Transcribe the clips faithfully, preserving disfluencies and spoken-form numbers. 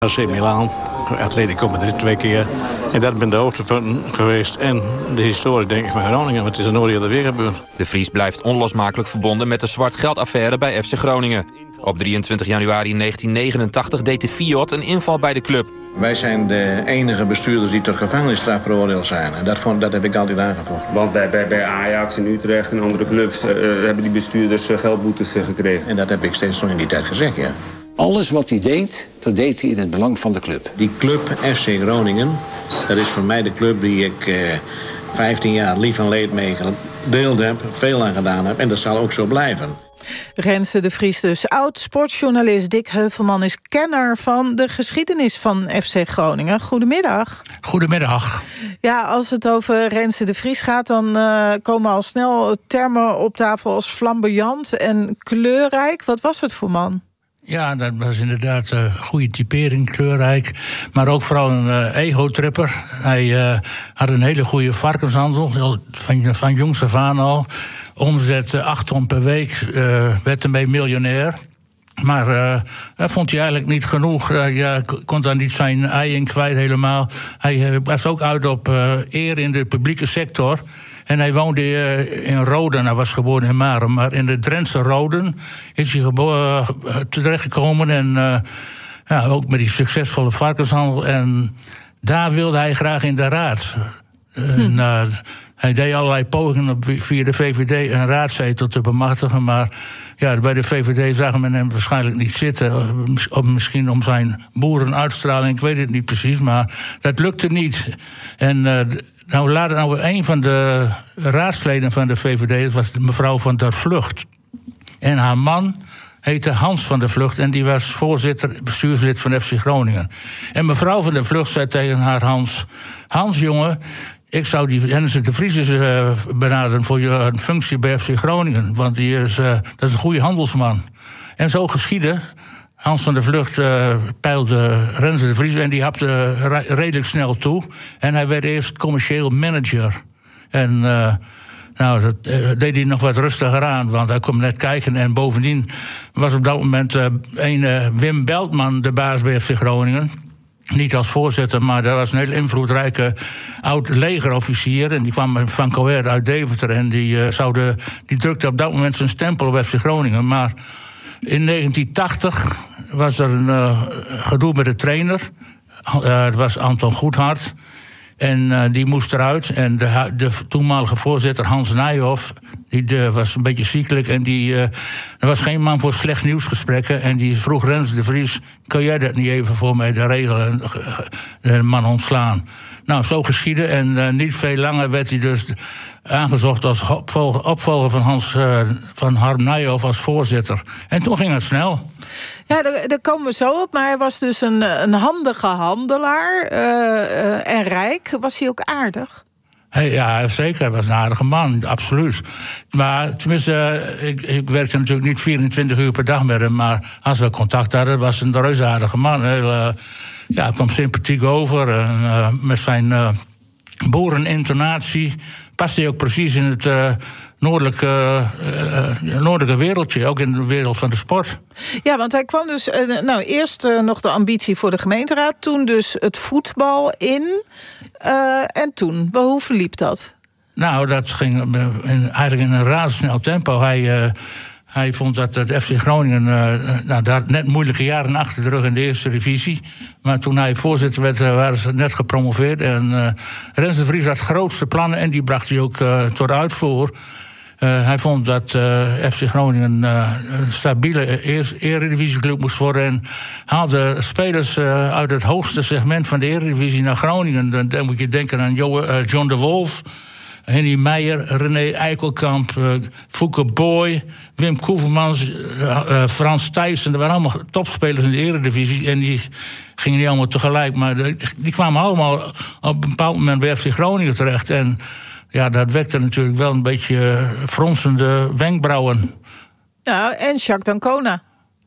A C Milan, Atletico Madrid twee keer. En dat zijn de hoogtepunten geweest. En de historie, denk ik, van Groningen. Want het is er nooit eerder weer gebeurd. De Vries blijft onlosmakelijk verbonden met de zwart-geldaffaire bij F C Groningen. Op drieëntwintig januari negentien negenentachtig deed de Fiat een inval bij de club. Wij zijn de enige bestuurders die tot gevangenisstraf veroordeeld zijn. En dat, vond, dat heb ik altijd aangevochten. Want bij, bij, bij Ajax en Utrecht en andere clubs uh, hebben die bestuurders uh, geldboetes uh, gekregen. En dat heb ik steeds nog in die tijd gezegd, ja. Alles wat hij deed, dat deed hij in het belang van de club. Die club F C Groningen, dat is voor mij de club die ik uh, vijftien jaar lief en leed mee gedeeld heb, veel aan gedaan heb. En dat zal ook zo blijven. Renze de Vries dus. Oud-sportjournalist Dick Heuvelman is kenner van de geschiedenis van F C Groningen. Goedemiddag. Goedemiddag. Ja, als het over Renze de Vries gaat, dan uh, komen al snel termen op tafel als flamboyant en kleurrijk. Wat was het voor man? Ja, dat was inderdaad een goede typering, kleurrijk. Maar ook vooral een uh, ego-tripper. Hij uh, had een hele goede varkenshandel, van, van jongs af aan al. Omzet uh, acht ton per week, uh, werd ermee miljonair. Maar uh, dat vond hij eigenlijk niet genoeg. Uh, ja, kon daar niet zijn ei in kwijt helemaal. Hij uh, was ook uit op uh, eer in de publieke sector. En hij woonde uh, in Roden, hij was geboren in Marum. Maar in de Drentse Roden is hij gebo- uh, terechtgekomen. En uh, ja, ook met die succesvolle varkenshandel. En daar wilde hij graag in de raad. Hm. En, uh, hij deed allerlei pogingen via de V V D een raadzetel te bemachtigen. Maar ja, bij de V V D zagen men hem waarschijnlijk niet zitten. Of misschien om zijn boerenuitstraling, ik weet het niet precies. Maar dat lukte niet. En uh, nou, laat nou een van de raadsleden van de V V D, dat was mevrouw van der Vlugt. En haar man heette Hans van der Vlugt en die was voorzitter, bestuurslid van F C Groningen. En mevrouw van der Vlugt zei tegen haar Hans: Hans, jongen, ik zou die Renze de Vries uh, benaderen voor je een functie bij F C Groningen. Want die is, uh, dat is een goede handelsman. En zo geschiedde. Hans van der Vlugt uh, peilde Renze de Vries en die hapte re- redelijk snel toe. En hij werd eerst commercieel manager. En uh, nou, dat uh, deed hij nog wat rustiger aan, want hij kwam net kijken. En bovendien was op dat moment uh, een uh, Wim Beltman de baas bij F C Groningen. Niet als voorzitter, maar dat was een heel invloedrijke oud-legerofficier. En die kwam van Coër uit Deventer. En die, uh, zoude, die drukte op dat moment zijn stempel op F C Groningen. Maar in negentien tachtig was er een uh, gedoe met de trainer. Uh, dat was Anton Goedhart. En uh, die moest eruit. En de, de toenmalige voorzitter Hans Nijhoff, die de, was een beetje ziekelijk. En die, uh, er was geen man voor slecht nieuwsgesprekken. En die vroeg Renze de Vries: kun jij dat niet even voor mij de regelen? De man ontslaan. Nou, zo geschiedde. En uh, niet veel langer werd hij dus aangezocht als opvolger, opvolger van, Hans, uh, van Harm Nijhoff als voorzitter. En toen ging het snel. Ja, daar, daar komen we zo op. Maar hij was dus een, een handige handelaar uh, uh, en rijk. Was hij ook aardig? Hey, ja, zeker. Hij was een aardige man, absoluut. Maar tenminste, uh, ik, ik werkte natuurlijk niet vierentwintig uur per dag met hem. Maar als we contact hadden, was hij een reuze aardige man. Heel, uh, ja, hij kwam sympathiek over. En, uh, met zijn uh, boerenintonatie paste hij ook precies in het uh, noordelijke, uh, noordelijke wereldje. Ook in de wereld van de sport. Ja, want hij kwam dus uh, nou, eerst uh, nog de ambitie voor de gemeenteraad. Toen dus het voetbal in. Uh, en toen, hoe verliep dat? Nou, dat ging in, eigenlijk in een razendsnel tempo. Hij, uh, hij vond dat het F C Groningen uh, nou, daar net moeilijke jaren achter de rug in de eerste divisie. Maar toen hij voorzitter werd, uh, waren ze net gepromoveerd. En uh, Renze de Vries had grootste plannen en die bracht hij ook uh, tot uitvoer. Uh, hij vond dat uh, F C Groningen uh, een stabiele eredivisieclub moest worden. En haalde spelers uh, uit het hoogste segment van de eredivisie naar Groningen. Dan, dan moet je denken aan jo- uh, John de Wolf, Henny Meijer, René Eikelkamp, uh, Fouke Boy, Wim Koevermans, uh, uh, Frans Thijssen. Dat waren allemaal topspelers in de eredivisie. En die gingen niet allemaal tegelijk. Maar de, die kwamen allemaal op een bepaald moment bij F C Groningen terecht. En ja, dat wekte natuurlijk wel een beetje fronsende wenkbrauwen. Ja, en Jacques d'Ancona.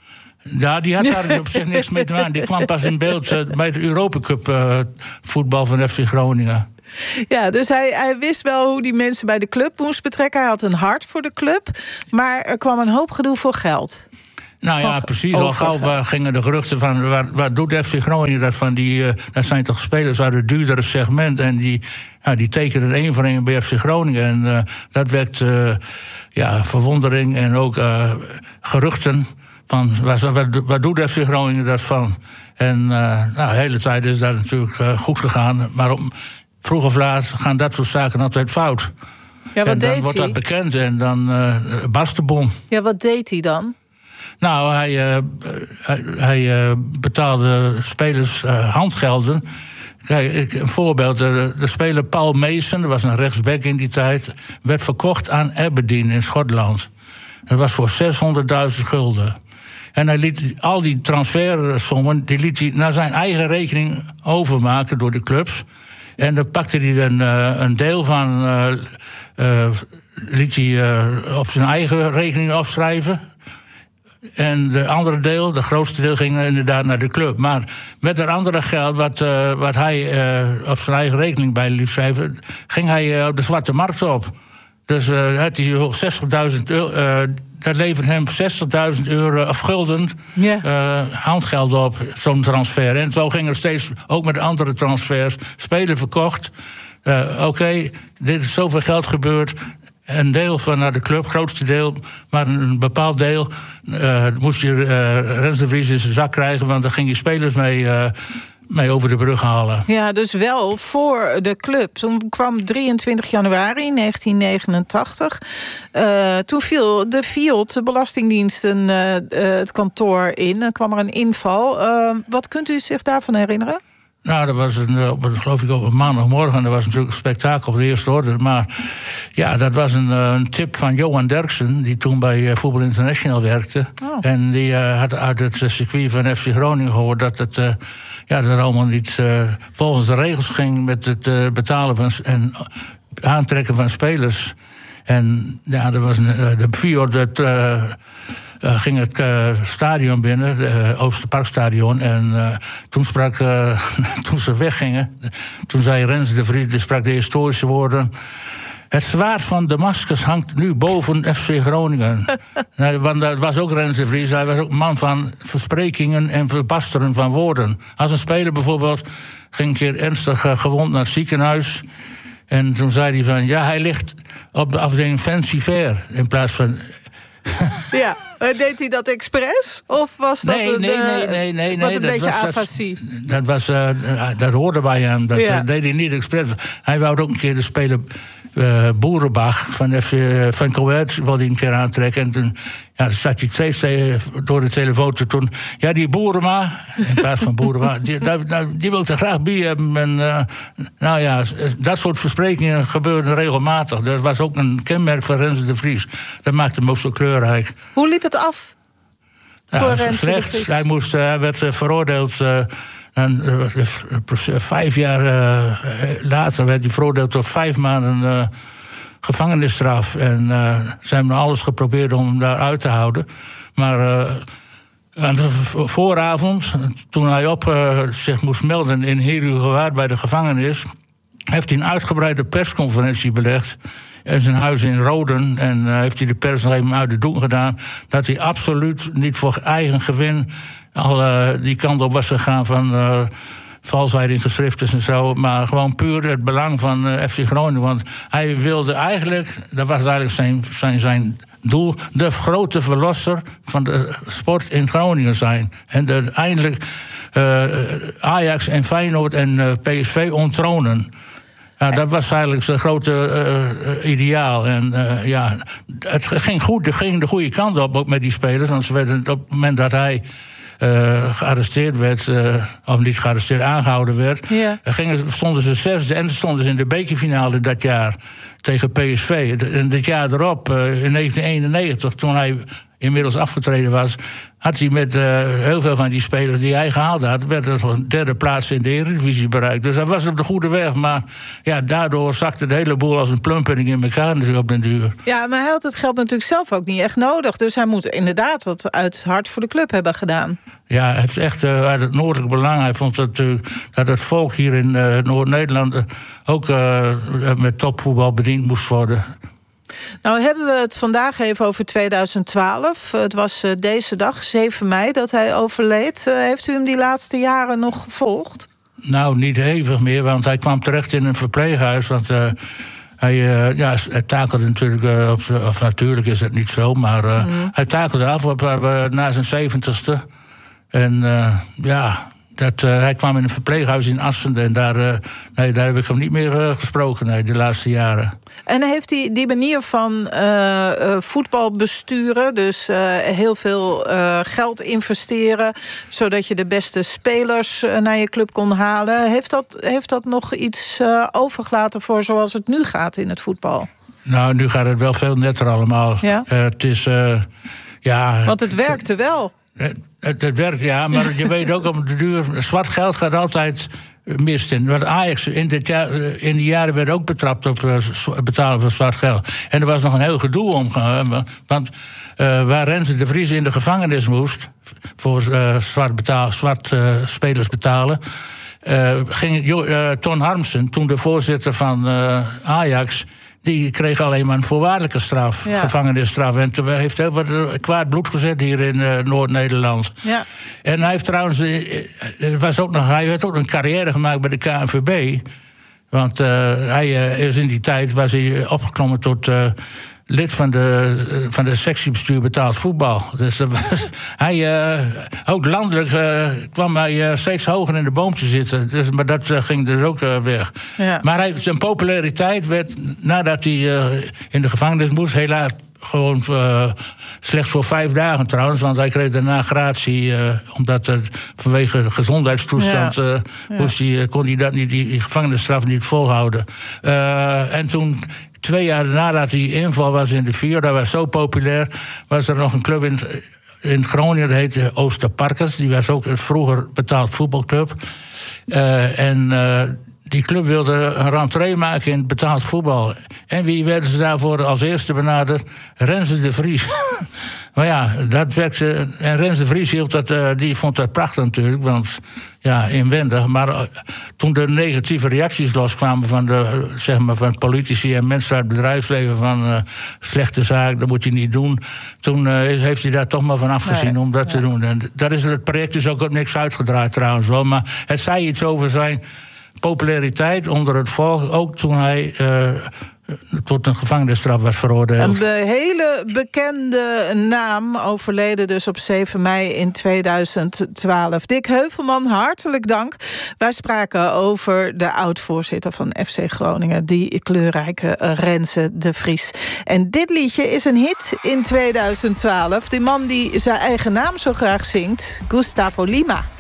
Ja, die had daar op zich niks mee te maken. Die kwam pas in beeld uh, bij de Europa Cup uh, voetbal van F C Groningen. Ja, dus hij, hij wist wel hoe die mensen bij de club moest betrekken. Hij had een hart voor de club, maar er kwam een hoop gedoe voor geld. Nou ja, precies. Al gauw gingen de geruchten van... waar, waar doet F C Groningen dat van? Die, uh, dat zijn toch spelers uit het duurdere segment... en die, uh, die tekenen één voor één bij F C Groningen. En uh, dat wekt uh, ja, verwondering en ook uh, geruchten... van waar, waar, waar doet F C Groningen dat van? En uh, nou, de hele tijd is dat natuurlijk uh, goed gegaan. Maar om, vroeg of laat gaan dat soort zaken altijd fout. Ja, wat en dan deed wordt hij? dat bekend en dan uh, barst de bom. Ja, wat deed hij dan? Nou, hij, uh, hij, hij uh, betaalde spelers uh, handgelden. Kijk, ik, een voorbeeld. De, de speler Paul Mason, dat was een rechtsback in die tijd... werd verkocht aan Aberdeen in Schotland. Dat was voor zeshonderdduizend gulden. En hij liet al die transfersommen die liet hij naar zijn eigen rekening overmaken door de clubs. En daar pakte hij een, uh, een deel van... Uh, uh, liet hij uh, op zijn eigen rekening afschrijven... En de andere deel, de grootste deel, ging inderdaad naar de club. Maar met het andere geld wat, uh, wat hij uh, op zijn eigen rekening bij liet schrijven... ging hij uh, op de zwarte markt op. Dus uh, had hij zestigduizend euro... Uh, dat levert hem zestigduizend euro of gulden yeah. uh, handgeld op, zo'n transfer. En zo ging er steeds, ook met andere transfers, spelen verkocht. Uh, Oké, okay, dit is zoveel geld gebeurd... Een deel van naar de club, grootste deel, maar een bepaald deel uh, moest je uh, Rens de Vries in zijn zak krijgen, want daar ging je spelers mee, uh, mee over de brug halen. Ja, dus wel voor de club. Toen kwam drieëntwintig januari negentien negenentachtig. Uh, toen viel de F I O D, de Belastingdiensten, uh, uh, het kantoor in. Dan kwam er een inval. Uh, wat kunt u zich daarvan herinneren? Nou, dat was een, op, geloof ik op een maandagmorgen. Dat was natuurlijk een spektakel op de eerste orde. Maar ja, dat was een, een tip van Johan Derksen... die toen bij uh, Voetbal International werkte. Oh. En die uh, had uit het circuit van F C Groningen gehoord... dat het uh, ja, dat allemaal niet uh, volgens de regels ging... met het uh, betalen van en aantrekken van spelers. En ja, er was een, uh, de F I O D... Dat, uh, Uh, ging het uh, stadion binnen, het uh, Oosterparkstadion. En uh, toen sprak, uh, toen ze weggingen, toen zei Rens de Vries, die sprak de historische woorden... Het zwaard van Damascus hangt nu boven F C Groningen. Nee, want dat was ook Rens de Vries, hij was ook man van versprekingen en verbasteren van woorden. Als een speler bijvoorbeeld ging een keer ernstig uh, gewond naar het ziekenhuis... En toen zei hij van, ja, hij ligt op de afdeling Fancy Fair in plaats van... Ja, deed hij dat expres? Of was dat nee, een, nee, nee, nee, nee, wat nee, een dat beetje was, afasie? Dat, dat, was, uh, dat hoorde bij hem. Dat ja. uh, deed hij niet expres. Hij wou ook een keer de speler uh, Boerenbach van, F C, uh, van Coët wilde hij een keer aantrekken. En toen ja, zat hij steeds door de telefoon te doen. Ja, die Boerema, in plaats van Boerema, die, die, die wil ik er graag bij hebben. En, uh, nou ja, dat soort versprekingen gebeurden regelmatig. Dat was ook een kenmerk van Rens de Vries. Dat maakte hem ook zo kleurrijk. Hoe liep het af? Ja, slecht. Hij, moest, uh, hij werd uh, veroordeeld. Uh, en, uh, vijf jaar uh, later werd hij veroordeeld tot vijf maanden uh, gevangenisstraf. En uh, ze hebben alles geprobeerd om hem daar uit te houden. Maar uh, aan de vooravond, toen hij op uh, zich moest melden in Herugewaard bij de gevangenis, heeft hij een uitgebreide persconferentie belegd in zijn huis in Roden. En uh, heeft hij de pers nog even uit de doek gedaan dat hij absoluut niet voor eigen gewin al uh, die kant op was gegaan van uh, valsheid in geschriften en zo, maar gewoon puur het belang van uh, F C Groningen. Want hij wilde eigenlijk, dat was eigenlijk zijn, zijn, zijn doel, de grote verlosser van de sport in Groningen zijn. En de, eindelijk uh, Ajax en Feyenoord en uh, P S V onttronen. Ja, dat was eigenlijk zijn grote uh, ideaal. En uh, ja, het ging goed, het ging de goede kant op, ook met die spelers. Want ze werden op het moment dat hij uh, gearresteerd werd, uh, of niet gearresteerd, aangehouden werd, ja. gingen, stonden ze zesde en stonden ze in de bekerfinale dat jaar tegen P S V. En dit jaar erop, uh, in negentien eenennegentig, toen hij inmiddels afgetreden was, had hij met uh, heel veel van die spelers die hij gehaald had, werd er een derde plaats in de Eredivisie bereikt. Dus hij was op de goede weg, maar ja, daardoor zakte de hele boel als een plumpering in elkaar natuurlijk op den duur. Ja, maar hij had het geld natuurlijk zelf ook niet echt nodig, dus hij moet inderdaad dat uit hart voor de club hebben gedaan. Ja, hij heeft echt uh, uit het noordelijk belang. Hij vond dat, uh, dat het volk hier in uh, Noord-Nederland uh, ook uh, met topvoetbal bediend moest worden. Nou hebben we het vandaag even over tweeduizend twaalf. Het was uh, deze dag, zeven mei, dat hij overleed. Uh, heeft u hem die laatste jaren nog gevolgd? Nou, niet hevig meer, want hij kwam terecht in een verpleeghuis. Want uh, hij, uh, ja, hij takelde natuurlijk, uh, op, of natuurlijk is het niet zo... maar uh, mm. hij takelde af op, uh, na zijn zeventigste. En uh, ja... Dat, uh, hij kwam in een verpleeghuis in Assen en daar, uh, nee, daar heb ik hem niet meer uh, gesproken nee, de laatste jaren. En heeft hij die manier van uh, uh, voetbal besturen, dus uh, heel veel uh, geld investeren, zodat je de beste spelers uh, naar je club kon halen, heeft dat, heeft dat nog iets uh, overgelaten voor zoals het nu gaat in het voetbal? Nou, nu gaat het wel veel netter allemaal. Ja? Uh, het is, uh, ja... Want het werkte wel. Het, het werkt, ja, maar je weet ook om de duur... Zwart geld gaat altijd mist in. Want Ajax in, dit jaar, in die jaren werd ook betrapt op het betalen van zwart geld. En er was nog een heel gedoe om. Want uh, waar Renze de Vries in de gevangenis moest... voor uh, zwart, betaal, zwart uh, spelers betalen... Uh, ging uh, Ton Harmsen, toen de voorzitter van uh, Ajax... die kreeg alleen maar een voorwaardelijke straf, ja. gevangenisstraf. En toen heeft heel wat kwaad bloed gezet hier in uh, Noord-Nederland. Ja. En hij heeft trouwens, uh, was ook nog, hij heeft ook een carrière gemaakt bij de K N V B. Want uh, hij uh, is in die tijd was hij opgeklommen tot uh, lid van de, uh, van de sectiebestuur betaald voetbal. Dus uh, hij, uh, ook landelijk uh, kwam hij uh, steeds hoger in de boom te zitten. Dus, maar dat uh, ging dus ook uh, weg. Ja. Maar hij, zijn populariteit werd, nadat hij uh, in de gevangenis moest, helaas gewoon uh, slechts voor vijf dagen trouwens. Want hij kreeg daarna gratie, uh, omdat het vanwege de gezondheidstoestand ja. Uh, moest hij, kon hij dat niet, die gevangenisstraf niet volhouden. Uh, en toen... Twee jaar nadat die inval was in de vier, dat was zo populair, was er nog een club in, in Groningen, dat heette Oosterparkers. Die was ook een vroeger betaald voetbalclub. Uh, en uh, die club wilde een rentree maken in betaald voetbal. En wie werden ze daarvoor als eerste benaderd? Renze de Vries. Maar ja, dat werkte. En Renze de Vries hield dat, uh, die vond dat prachtig natuurlijk, want ja, inwendig. Maar uh, toen de negatieve reacties loskwamen van de, uh, zeg maar, van politici en mensen uit het bedrijfsleven van uh, slechte zaak, dat moet je niet doen. Toen uh, heeft hij daar toch maar van afgezien nee, om dat ja. te doen. En dat is, het project is ook op niks uitgedraaid trouwens wel. Maar het zei iets over zijn populariteit onder het volk, ook toen hij uh, tot een gevangenisstraf was veroordeeld. Een hele bekende naam, overleden dus op zeven mei in tweeduizend twaalf. Dick Heuvelman, hartelijk dank. Wij spraken over de oud-voorzitter van F C Groningen, die kleurrijke Renze de Vries. En dit liedje is een hit in tweeduizend twaalf. Die man die zijn eigen naam zo graag zingt, Gustavo Lima.